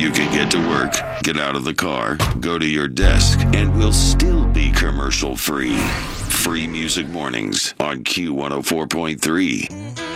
You can get to work, get out of the car, go to your desk, and we'll still be commercial free. Free Music Mornings on Q104.3.